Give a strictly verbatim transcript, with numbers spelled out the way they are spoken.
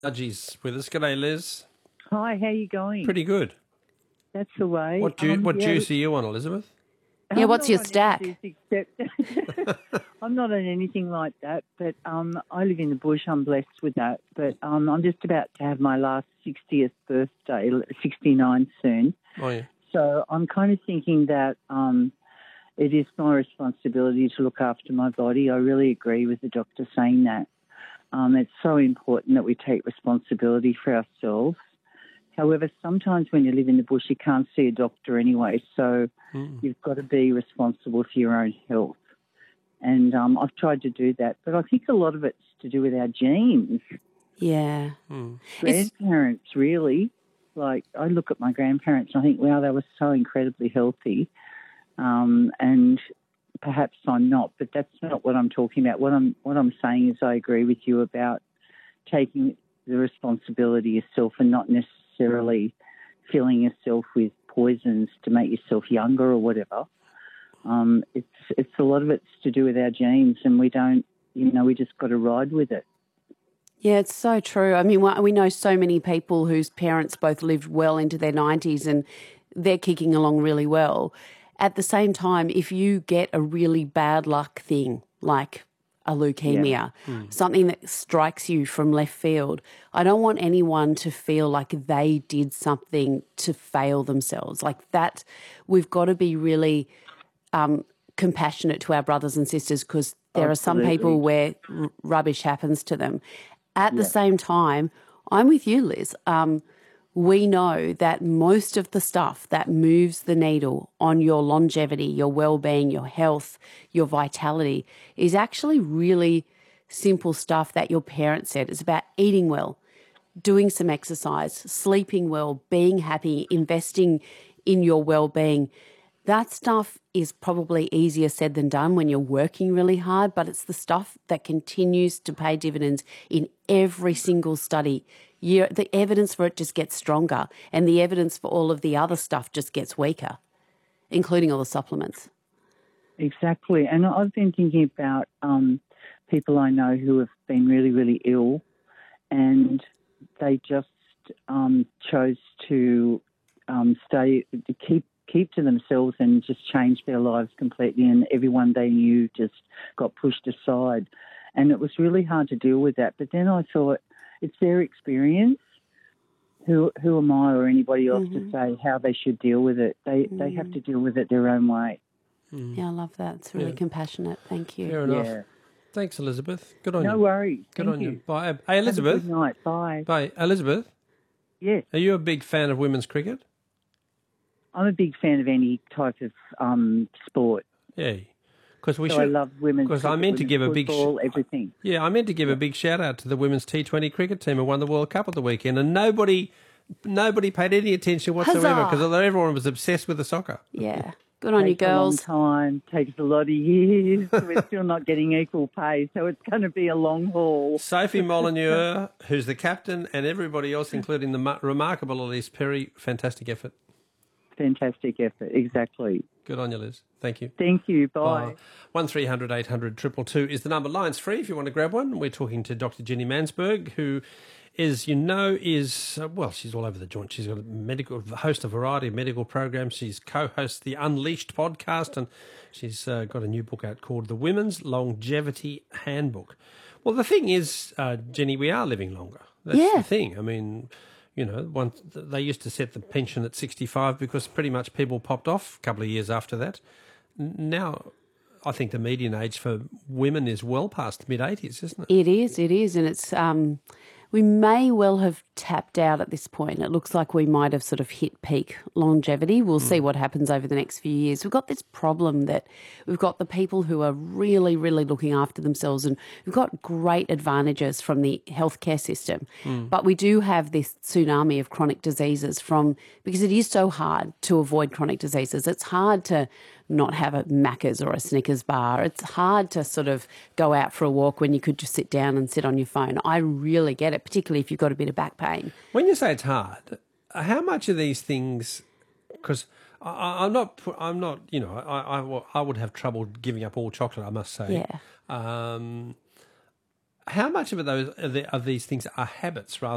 Nudgie's with us. G'day, Liz. Hi, how you going? Pretty good. That's the way. What, ju- um, what yeah, juice are you on, Elizabeth? Yeah, I'm what's not your on any stack? juice Except I'm not on anything like that, but um, I live in the bush. I'm blessed with that. But um, I'm just about to have my last sixtieth birthday, sixty-nine soon. Oh, yeah. So I'm kind of thinking that um, it is my responsibility to look after my body. I really agree with the doctor saying that. Um, it's so important that we take responsibility for ourselves. However, sometimes when you live in the bush, you can't see a doctor anyway, so Mm. you've got to be responsible for your own health. And um, I've tried to do that, but I think a lot of it's to do with our genes. Yeah. Mm. It's, Grandparents, really. Like, I look at my grandparents and I think, wow, they were so incredibly healthy. Um, and perhaps I'm not, but that's not what I'm talking about. What I'm what I'm saying is I agree with you about taking the responsibility yourself and not necessarily filling yourself with poisons to make yourself younger or whatever. Um, it's it's a lot of it's to do with our genes, and we don't, you know, we just got to ride with it. yeah, it's so true. I mean, we we know so many people whose parents both lived well into their nineties and they're kicking along really well. At the same time, if you get a really bad luck thing like a leukemia, Yeah. something that strikes you from left field, I don't want anyone to feel like they did something to fail themselves. Like that, we've got to be really um, compassionate to our brothers and sisters because there are some Absolutely. people where r- rubbish happens to them. At the Yeah. same time, I'm with you, Liz. Um, we know that most of the stuff that moves the needle on your longevity, your well-being, your health, your vitality is actually really simple stuff that your parents said. It's about eating well, doing some exercise, sleeping well, being happy, investing in your well-being. That stuff is probably easier said than done when you're working really hard, but it's the stuff that continues to pay dividends in every single study. You, the evidence for it just gets stronger, and the evidence for all of the other stuff just gets weaker, including all the supplements. Exactly. And I've been thinking about um, people I know who have been really, really ill, and they just um, chose to um, stay, to keep keep to themselves and just change their lives completely, and everyone they knew just got pushed aside. And it was really hard to deal with that. But then I thought, it's their experience. Who who am I or anybody else Mm-hmm. to say how they should deal with it? They Mm. they have to deal with it their own way. Yeah, I love that. It's really Yeah. compassionate. Thank you. Fair enough. Yeah. Thanks, Elizabeth. Good on No you. worries. Good Thank on you. you. Bye. Hey, Have a Elizabeth. good night. Bye. Bye. Elizabeth, Yes. are you a big fan of women's cricket? I'm a big fan of any type of um, sport. Yeah. Because we so should. I love women's Because I cricket, meant to women's give a big. football, sh- everything. Yeah, I meant to give a big shout out to the women's T twenty cricket team who won the World Cup at the weekend, and nobody, nobody paid any attention whatsoever Huzzah! because everyone was obsessed with the soccer. Yeah. Good on you, Takes a long girls. time, takes a lot of years. We're still not getting equal pay, so it's going to be a long haul. Sophie Molyneux, who's the captain, and everybody else, including the ma- remarkable Elise Perry, fantastic effort. Fantastic effort, exactly. Good on you, Liz. Thank you. Thank you. Bye. One three hundred eight hundred two two two is the number. Line's free if you want to grab one. We're talking to Doctor Jenny Mansberg, who is, you know, is, uh, well, she's all over the joint. She's got a medical, host a variety of medical programs. She's co-hosts the Unleashed podcast, and she's uh, got a new book out called The Women's Longevity Handbook. Well, the thing is, uh, Jenny, we are living longer. That's Yeah. the thing. I mean, you know, one, they used to set the pension at sixty-five because pretty much people popped off a couple of years after that. N- Now, I think the median age for women is well past mid-eighties, isn't it? It is, it is, and it's um, we may well have tapped out at this point. It looks like we might have sort of hit peak longevity. We'll see what happens over the next few years. We've got this problem that we've got the people who are really, really looking after themselves, and we've got great advantages from the healthcare system. But we do have this tsunami of chronic diseases from because it is so hard to avoid chronic diseases. It's hard to not have a Macca's or a Snickers bar. It's hard to sort of go out for a walk when you could just sit down and sit on your phone. I really get it, particularly if you've got a bit of back pain. When you say it's hard, how much of these things? Because I'm not, I'm not, you know, I, I, I would have trouble giving up all chocolate, I must say. Yeah. Um, how much of those of these things are habits rather